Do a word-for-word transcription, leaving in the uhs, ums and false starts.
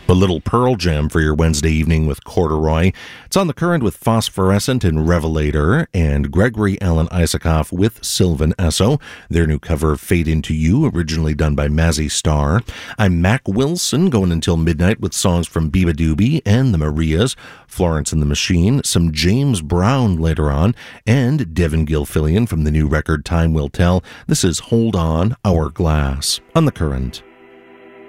A little Pearl Jam for your Wednesday evening with Corduroy. It's On the Current with Phosphorescent and Revelator, and Gregory Alan Isakov with Sylvan Esso. Their new cover of Fade Into You, originally done by Mazzy Star. I'm Mac Wilson, going until midnight with songs from Biba Doobie and the Marias, Florence and the Machine, some James Brown later on, and Devin Gilfillian from the new record Time Will Tell. This is Hold On, Hourglass, on the Current.